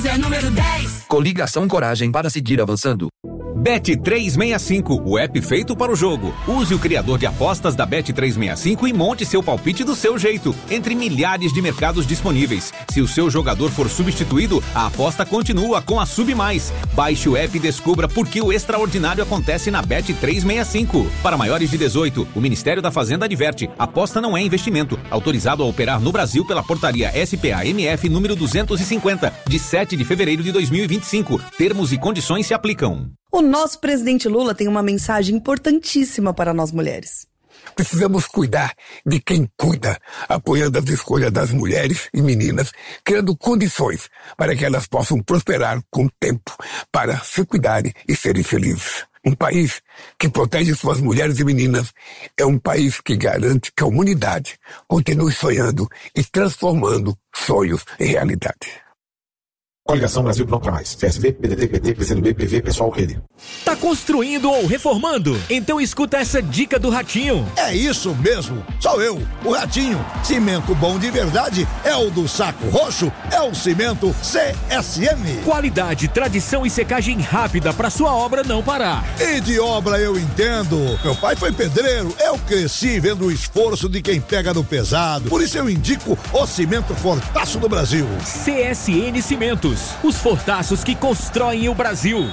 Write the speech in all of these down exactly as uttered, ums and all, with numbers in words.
Luiz é número dez. Coligação Coragem para seguir avançando. Bet trezentos e sessenta e cinco, o app feito para o jogo. Use o criador de apostas da Bet trezentos e sessenta e cinco e monte seu palpite do seu jeito, entre milhares de mercados disponíveis. Se o seu jogador for substituído, a aposta continua com a Sub Mais. Baixe o app e descubra por que o extraordinário acontece na Bet trezentos e sessenta e cinco. Para maiores de dezoito, o Ministério da Fazenda adverte: aposta não é investimento. Autorizado a operar no Brasil pela portaria S P A M F número duzentos e cinquenta, de sete de fevereiro de dois mil e vinte e cinco. Termos e condições se aplicam. O nosso presidente Lula tem uma mensagem importantíssima para nós mulheres. Precisamos cuidar de quem cuida, apoiando as escolhas das mulheres e meninas, criando condições para que elas possam prosperar com o tempo, para se cuidarem e serem felizes. Um país que protege suas mulheres e meninas é um país que garante que a humanidade continue sonhando e transformando sonhos em realidade. Coligação Brasil Pronto Pra Mais. C S B, P D T, P T, P C do B, P V, Pessoal, Rede. Tá construindo ou reformando? Então escuta essa dica do Ratinho. É isso mesmo. Sou eu, o Ratinho. Cimento bom de verdade é o do Saco Roxo, é o cimento C S M. Qualidade, tradição e secagem rápida pra sua obra não parar. E de obra eu entendo. Meu pai foi pedreiro, eu cresci vendo o esforço de quem pega no pesado. Por isso eu indico o cimento Fortaço do Brasil. C S N Cimentos. Os fortaços que constroem o Brasil.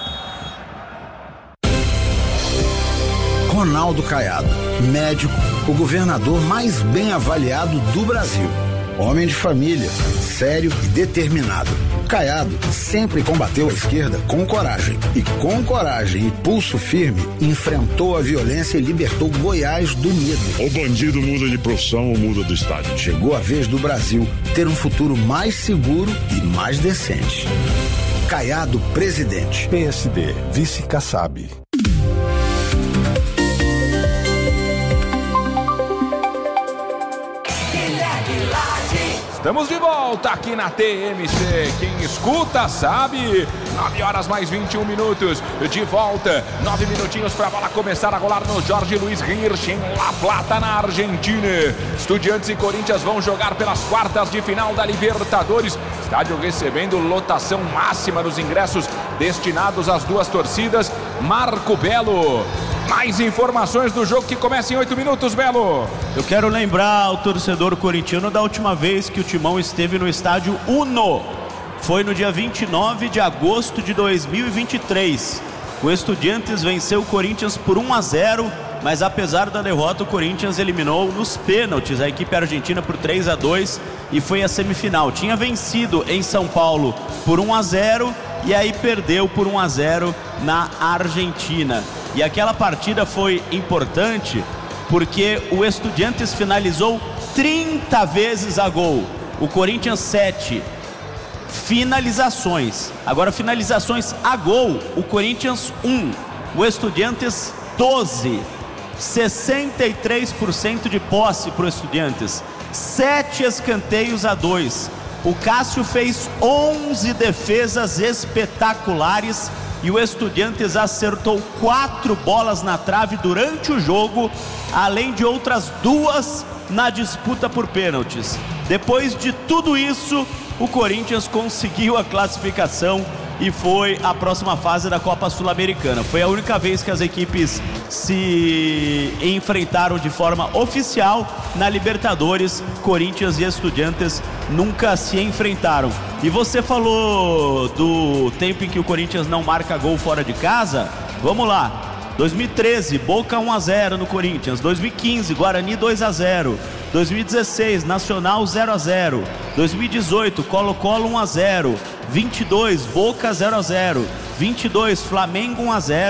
Ronaldo Caiado, médico, o governador mais bem avaliado do Brasil. Homem de família, sério e determinado. Caiado sempre combateu a esquerda com coragem. E com coragem e pulso firme, enfrentou a violência e libertou Goiás do medo. O bandido muda de profissão ou muda do estado. Chegou a vez do Brasil ter um futuro mais seguro e mais decente. Caiado, presidente. P S D, vice Kassab. Estamos de volta aqui na T M C. Quem escuta sabe. nove horas mais vinte e um minutos. De volta. nove minutinhos para a bola começar a rolar no Jorge Luiz Hirsch, em La Plata, na Argentina. Estudiantes e Corinthians vão jogar pelas quartas de final da Libertadores. Estádio recebendo lotação máxima nos ingressos destinados às duas torcidas. Marco Belo. Mais informações do jogo que começa em oito minutos, Belo. Eu quero lembrar o torcedor corintiano da última vez que o Timão esteve no estádio Uno. Foi no dia vinte e nove de agosto de dois mil e vinte e três. O Estudiantes venceu o Corinthians por um a zero, mas apesar da derrota, o Corinthians eliminou nos pênaltis a equipe argentina por três a dois e foi a semifinal. Tinha vencido em São Paulo por um a zero e aí perdeu por um a zero na Argentina. E aquela partida foi importante porque o Estudiantes finalizou trinta vezes a gol. O Corinthians sete finalizações. Agora finalizações a gol. O Corinthians um. O Estudiantes doze. sessenta e três por cento de posse para o Estudiantes. sete escanteios a dois. O Cássio fez onze defesas espetaculares. E o Estudiantes acertou quatro bolas na trave durante o jogo, além de outras duas na disputa por pênaltis. Depois de tudo isso, o Corinthians conseguiu a classificação e foi à próxima fase da Copa Sul-Americana. Foi a única vez que as equipes se enfrentaram de forma oficial na Libertadores. Corinthians e Estudiantes nunca se enfrentaram. E você falou do tempo em que o Corinthians não marca gol fora de casa. Vamos lá. dois mil e treze, Boca um a zero no Corinthians. dois mil e quinze, Guarani dois a zero. dois mil e dezesseis, Nacional zero a zero. dois mil e dezoito, Colo-Colo um a zero. vinte e dois, Boca zero a zero. vinte e dois, Flamengo um a zero.